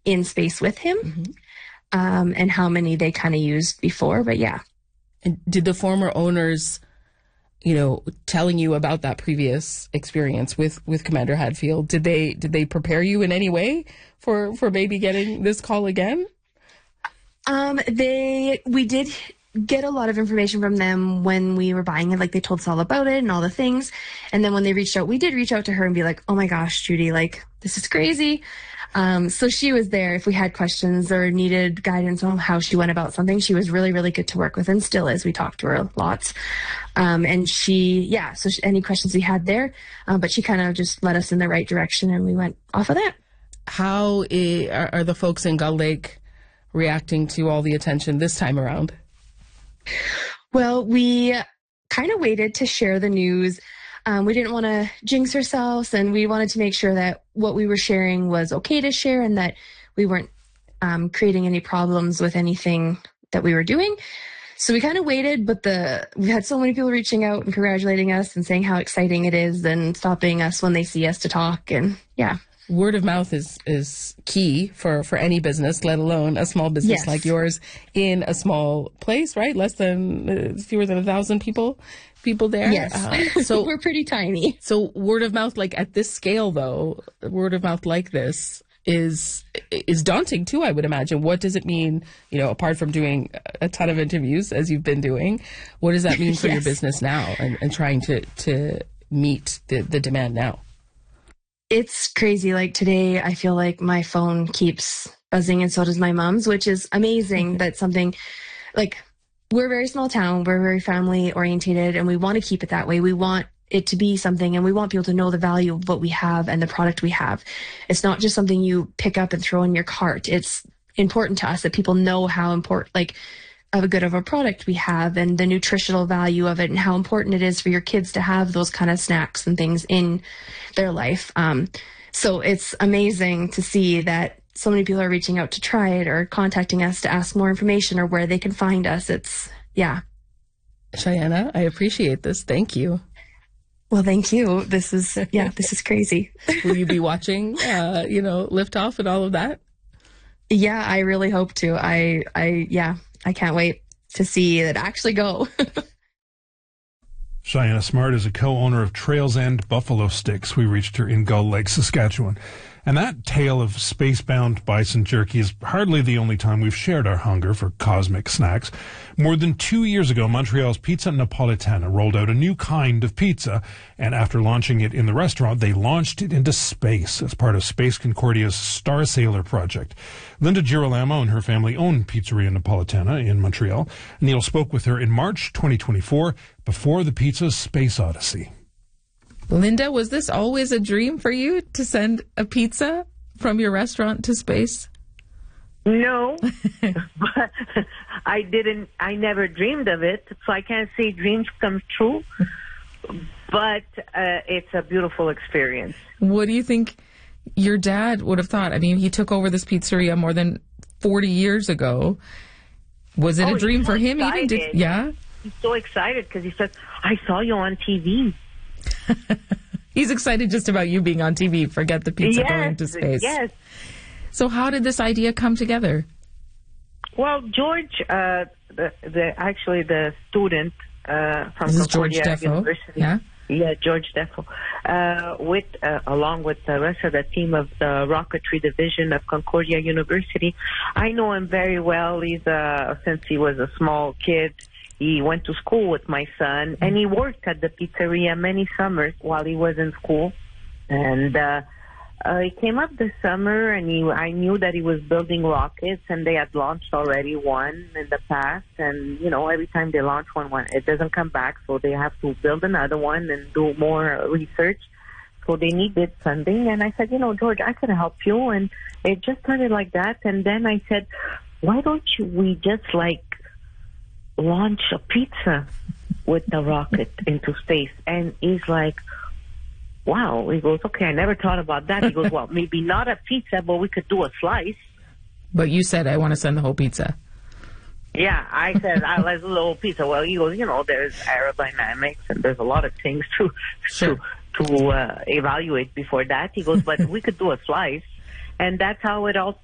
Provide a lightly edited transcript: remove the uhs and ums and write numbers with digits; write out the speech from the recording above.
in space with him, and how many they kind of used before. But yeah. And did the former owners, telling you about that previous experience with Commander Hadfield, did they prepare you in any way for maybe getting this call again? We did get a lot of information from them when we were buying it. Like, they told us all about it and all the things. And then when they reached out, we did reach out to her and be like, oh my gosh, Judy, like, this is crazy. So she was there if we had questions or needed guidance on how she went about something. She was really, really good to work with and still is. We talked to her lots. And any questions we had there, but she kind of just led us in the right direction and we went off of that. How are the folks in Gull Lake reacting to all the attention this time around? Well, we kind of waited to share the news. We didn't want to jinx ourselves, and we wanted to make sure that what we were sharing was okay to share and that we weren't creating any problems with anything that we were doing. So we kind of waited, but we had so many people reaching out and congratulating us and saying how exciting it is and stopping us when they see us to talk. And yeah. Word of mouth is key for any business, let alone a small business like yours in a small place, right? Fewer than 1,000 people there. Yes. So we're pretty tiny. So word of mouth, like at this scale, though, word of mouth like this is daunting too, I would imagine. What does it mean, apart from doing a ton of interviews as you've been doing, what does that mean for your business now and trying to meet the demand now? It's crazy. Like today, I feel like my phone keeps buzzing and so does my mom's, which is amazing. That's something like, we're a very small town. We're very family orientated and we want to keep it that way. We want it to be something and we want people to know the value of what we have and the product we have. It's not just something you pick up and throw in your cart. It's important to us that people know how important, like, of a good of a product we have and the nutritional value of it and how important it is for your kids to have those kind of snacks and things in their life. So it's amazing to see that so many people are reaching out to try it or contacting us to ask more information or where they can find us. Cheyenne, I appreciate this. Thank you. Well, thank you. This is crazy. Will you be watching, Liftoff and all of that? Yeah, I really hope to. I can't wait to see it actually go. Cheyenne Smart is a co-owner of Trails End Buffalo Sticks. We reached her in Gull Lake, Saskatchewan. And that tale of space-bound bison jerky is hardly the only time we've shared our hunger for cosmic snacks. More than 2 years ago, Montreal's Pizza Napolitana rolled out a new kind of pizza, and after launching it in the restaurant, they launched it into space as part of Space Concordia's Star Sailor project. Linda Girolamo and her family own Pizzeria Napolitana in Montreal. Neil spoke with her in March 2024 before the pizza's space odyssey. Linda, was this always a dream for you to send a pizza from your restaurant to space? No, but I never dreamed of it, so I can't say dreams come true, but it's a beautiful experience. What do you think your dad would have thought? I mean, he took over this pizzeria more than 40 years ago. Was it a dream for him even? Yeah? He's so excited because he said, I saw you on TV. He's excited just about you being on TV. Forget the pizza going to space. Yes. So how did this idea come together? Well, George, the student from Concordia University. Yeah, George Defo, along with the rest of the team of the rocketry division of Concordia University. I know him very well. He's since he was a small kid. He went to school with my son, and he worked at the pizzeria many summers while he was in school. And he came up this summer, and I knew that he was building rockets, and they had launched already one in the past. And, every time they launch one, it doesn't come back, so they have to build another one and do more research. So they needed funding. And I said, George, I can help you. And it just started like that. And then I said, why don't we just, launch a pizza with the rocket into space? And he's like, wow. He goes, okay, I never thought about that. He goes, well, maybe not a pizza, but we could do a slice. But you said, I want to send the whole pizza. Yeah, I said, let's do the whole pizza. Well, he goes, there's aerodynamics and there's a lot of things to evaluate before that. He goes, but we could do a slice. And that's how it all